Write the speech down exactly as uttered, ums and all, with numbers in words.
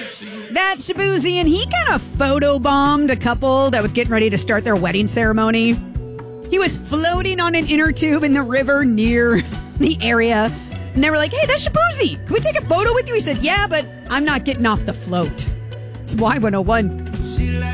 That Shaboozey, and he kind of photobombed a couple that was getting ready to start their wedding ceremony. He was floating on an inner tube in the river near the area. And they were like, hey, that's Shaboozey. Can we take a photo with you? He said, yeah, but I'm not getting off the float. It's Y one oh one.